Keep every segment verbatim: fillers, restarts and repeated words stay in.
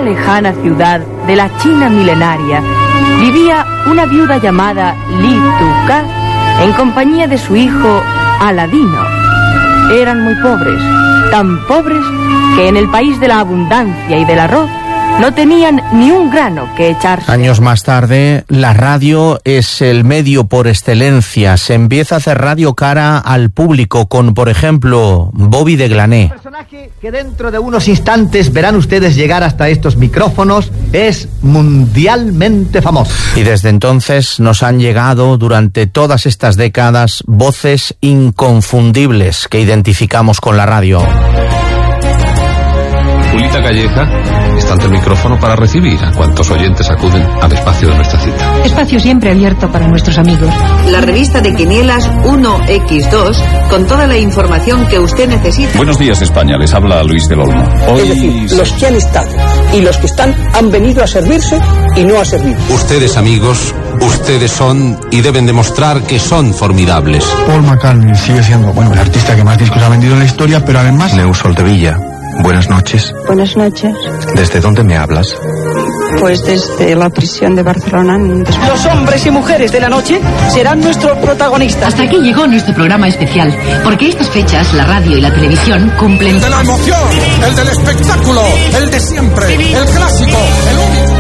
lejana ciudad de la China milenaria vivía una viuda llamada Li Tuca en compañía de su hijo Aladino. Eran muy pobres, tan pobres que en el país de la abundancia y del arroz no tenían ni un grano que echarse. Años más tarde, la radio es el medio por excelencia. Se empieza a hacer radio cara al público con, por ejemplo, Bobby de Glané. El personaje que dentro de unos instantes verán ustedes llegar hasta estos micrófonos es mundialmente famoso. Y desde entonces nos han llegado durante todas estas décadas voces inconfundibles que identificamos con la radio. Julita Calleja está ante el micrófono para recibir a cuantos oyentes acuden al espacio de nuestra cita. Espacio siempre abierto para nuestros amigos. La revista de Quinielas uno equis dos con toda la información que usted necesita. Buenos días, España. Les habla Luis del Olmo. Hoy... Es decir, los que han estado y los que están han venido a servirse y no a servir. Ustedes, amigos, ustedes son y deben demostrar que son formidables. Paul McCartney sigue siendo, bueno, el artista que más discos ha vendido en la historia, pero además... Neus Soldevilla. Buenas noches. Buenas noches. ¿Desde dónde me hablas? Pues desde la prisión de Barcelona. Los hombres y mujeres de la noche serán nuestros protagonistas. Hasta aquí llegó nuestro programa especial, porque estas fechas la radio y la televisión cumplen... El de la emoción, el del espectáculo, el de siempre, el clásico, el único.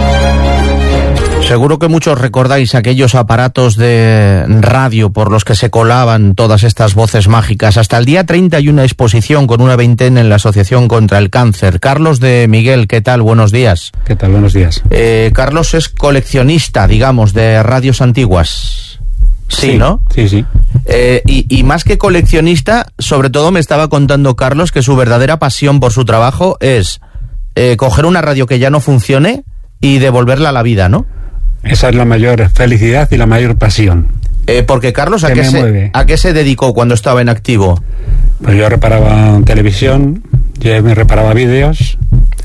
Seguro que muchos recordáis aquellos aparatos de radio por los que se colaban todas estas voces mágicas. Hasta el día treinta hay una exposición con una veintena en la Asociación contra el Cáncer. Carlos de Miguel, ¿qué tal? Buenos días. ¿Qué tal? Buenos días. Eh, Carlos es coleccionista, digamos, de radios antiguas. Sí, sí, ¿no? Sí, sí. Eh, y, y más que coleccionista, sobre todo me estaba contando Carlos que su verdadera pasión por su trabajo es eh, coger una radio que ya no funcione y devolverla a la vida, ¿no? Esa es la mayor felicidad y la mayor pasión. Eh, porque Carlos, ¿a qué, se, ¿a qué se dedicó cuando estaba en activo? Pues yo reparaba televisión, yo me reparaba vídeos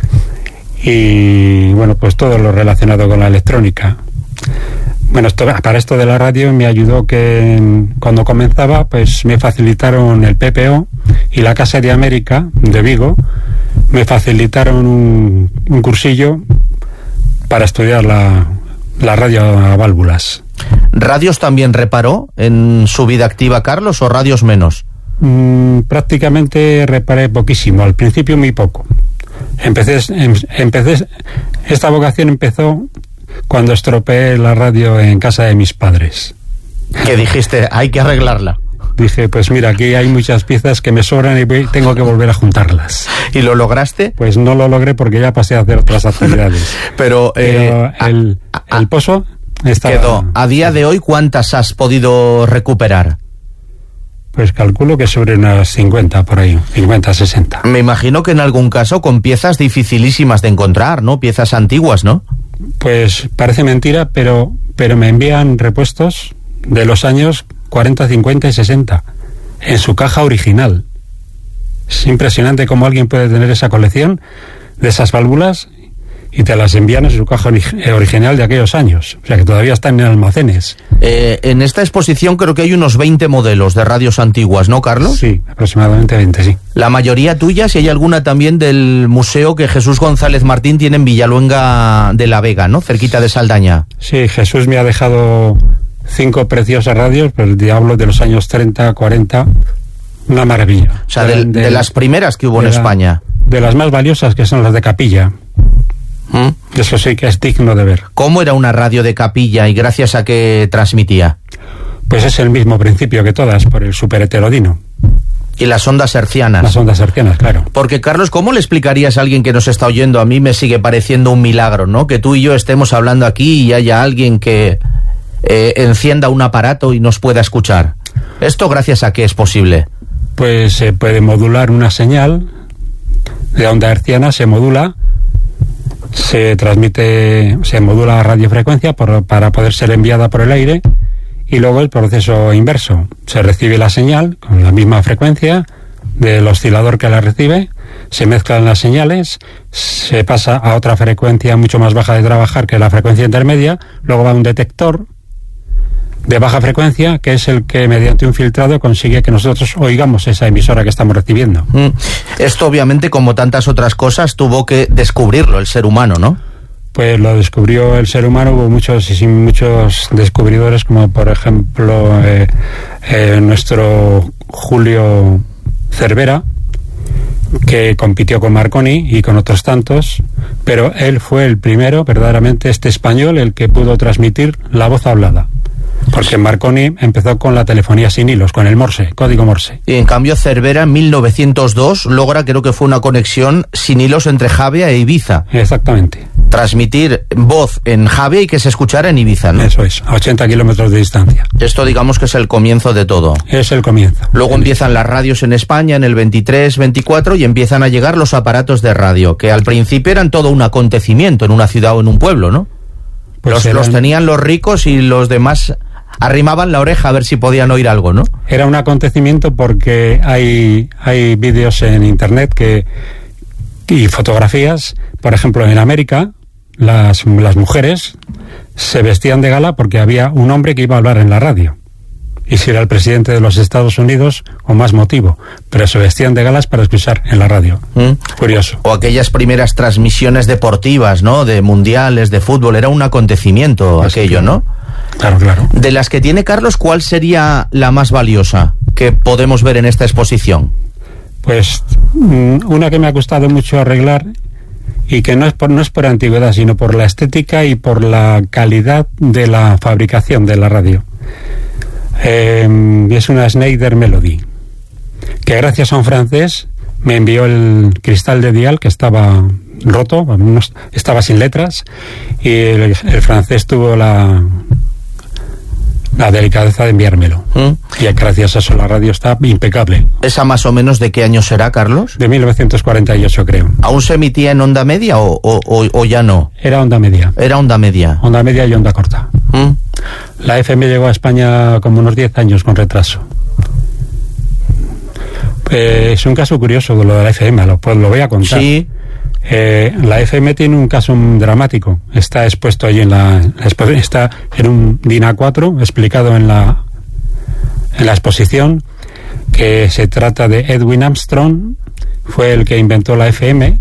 y bueno, pues todo lo relacionado con la electrónica. Bueno, esto, para esto de la radio me ayudó que cuando comenzaba pues me facilitaron el P P O y la Casa de América de Vigo, me facilitaron un, un cursillo para estudiar la... la radio a válvulas. ¿Radios también reparó en su vida activa, Carlos, o radios menos? Mm, prácticamente reparé poquísimo, al principio muy poco. Empecé, em, empecé, esta vocación empezó cuando estropeé la radio en casa de mis padres. ¿Qué dijiste? Hay que arreglarla. Dije, pues mira, aquí hay muchas piezas que me sobran y tengo que volver a juntarlas. ¿Y lo lograste? Pues no lo logré porque ya pasé a hacer otras actividades. Pero, eh, Pero el, a, el pozo estaba... quedó. A día de hoy, ¿cuántas has podido recuperar? Pues calculo que sobre unas cincuenta por ahí, cincuenta, sesenta. Me imagino que en algún caso con piezas dificilísimas de encontrar, ¿no? Piezas antiguas, ¿no? Pues parece mentira, pero, pero me envían repuestos de los años cuarenta, cincuenta y sesenta en su caja original. Es impresionante cómo alguien puede tener esa colección de esas válvulas y te las envían en su caja original de aquellos años, o sea que todavía están en almacenes. Eh, en esta exposición creo que hay unos veinte modelos de radios antiguas, ¿no, Carlos? Sí, aproximadamente veinte, sí. La mayoría tuyas, y hay alguna también del museo que Jesús González Martín tiene en Villaluenga de la Vega, ¿no? Cerquita de Saldaña. Sí, Jesús me ha dejado cinco preciosas radios, pero el diablo de los años treinta, cuarenta, una maravilla. O sea, de, de, de las primeras que hubo en la, España. De las más valiosas, que son las de capilla. ¿Mm? Eso sí que es digno de ver. ¿Cómo era una radio de capilla y gracias a qué transmitía? Pues es el mismo principio que todas, por el superheterodino. Y las ondas hercianas. Las ondas hercianas, claro. Porque, Carlos, ¿cómo le explicarías a alguien que nos está oyendo? A mí me sigue pareciendo un milagro, ¿no? Que tú y yo estemos hablando aquí y haya alguien que eh, encienda un aparato y nos pueda escuchar. ¿Esto gracias a qué es posible? Pues se puede modular una señal de onda herciana, se modula, se transmite, se modula la radiofrecuencia por, para poder ser enviada por el aire, y luego el proceso inverso. Se recibe la señal con la misma frecuencia del oscilador que la recibe, se mezclan las señales, se pasa a otra frecuencia mucho más baja de trabajar, que es la frecuencia intermedia, luego va a un detector de baja frecuencia, que es el que mediante un filtrado consigue que nosotros oigamos esa emisora que estamos recibiendo. Mm. Esto obviamente, como tantas otras cosas, tuvo que descubrirlo el ser humano, ¿no? Pues lo descubrió el ser humano. Hubo muchos y sin muchos descubridores, como por ejemplo eh, eh, nuestro Julio Cervera, que compitió con Marconi y con otros tantos, pero él fue el primero, verdaderamente, este español, el que pudo transmitir la voz hablada. Porque Marconi empezó con la telefonía sin hilos, con el Morse, código Morse. Y en cambio Cervera en mil novecientos dos logra, creo que fue una conexión sin hilos entre Javea e Ibiza. Exactamente. Transmitir voz en Javea y que se escuchara en Ibiza, ¿no? Eso es, a ochenta kilómetros de distancia. Esto digamos que es el comienzo de todo. Es el comienzo. Luego empiezan las radios en España en el veintitrés, veinticuatro y empiezan a llegar los aparatos de radio, que al principio eran todo un acontecimiento en una ciudad o en un pueblo, ¿no? Pues los, eran... los tenían los ricos y los demás arrimaban la oreja a ver si podían oír algo, ¿no? Era un acontecimiento porque hay, hay vídeos en internet que, y fotografías, por ejemplo, en América, las, las mujeres se vestían de gala porque había un hombre que iba a hablar en la radio. Y si era el presidente de los Estados Unidos, o más motivo, pero se vestían de galas para escuchar en la radio. ¿Mm? Curioso. O aquellas primeras transmisiones deportivas, ¿no? De mundiales, de fútbol, era un acontecimiento pues aquello, sí, ¿no? Claro, claro. De las que tiene Carlos, ¿cuál sería la más valiosa que podemos ver en esta exposición? Pues una que me ha costado mucho arreglar y que no es por, no es por antigüedad, sino por la estética y por la calidad de la fabricación de la radio. Eh, es una Schneider Melody, que gracias a un francés me envió el cristal de dial que estaba roto, estaba sin letras, y el, el francés tuvo la la delicadeza de enviármelo. ¿Mm? Y gracias a eso la radio está impecable. ¿Esa más o menos de qué año será, Carlos? De mil novecientos cuarenta y ocho, creo. ¿Aún se emitía en onda media o, o, o, o ya no? Era onda media. Era onda media. Onda media y onda corta. ¿Mm? La F M llegó a España como unos diez años con retraso. Eh, es un caso curioso de lo de la F M, lo, pues lo voy a contar. Sí. Eh, la F M tiene un caso dramático. Está expuesto allí en la, la está en un D I N A cuatro explicado en la en la exposición, que se trata de Edwin Armstrong, fue el que inventó la F M,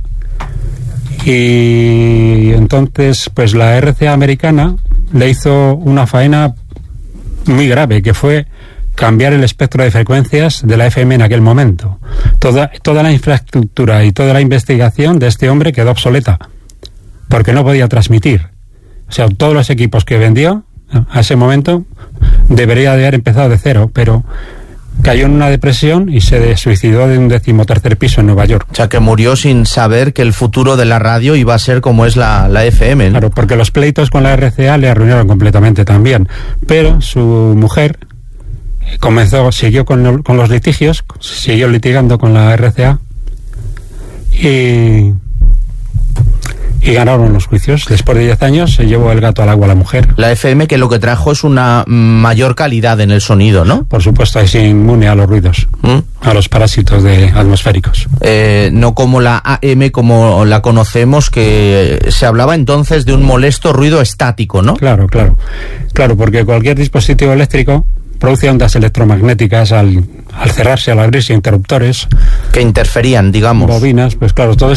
y entonces pues la R C A americana le hizo una faena muy grave, que fue cambiar el espectro de frecuencias de la F M en aquel momento. Toda, toda la infraestructura y toda la investigación de este hombre quedó obsoleta, porque no podía transmitir. O sea, todos los equipos que vendió a ese momento debería de haber empezado de cero, pero cayó en una depresión y se suicidó de un decimotercer piso en Nueva York. O sea, que murió sin saber que el futuro de la radio iba a ser como es la, la F M, ¿no? Claro, porque los pleitos con la R C A le arruinaron completamente también. Pero su mujer comenzó, siguió con, con los litigios, siguió litigando con la R C A y, y ganaron los juicios. Después de diez años se llevó el gato al agua a la mujer. La F M, que lo que trajo es una mayor calidad en el sonido, ¿no? Por supuesto, es inmune a los ruidos, ¿Mm? a los parásitos de atmosféricos. Eh, no como la A M, como la conocemos, que se hablaba entonces de un molesto ruido estático, ¿no? Claro, claro. Claro, porque cualquier dispositivo eléctrico produce ondas electromagnéticas al, al cerrarse, al abrirse, interruptores que interferían, digamos. Bobinas, pues claro, todo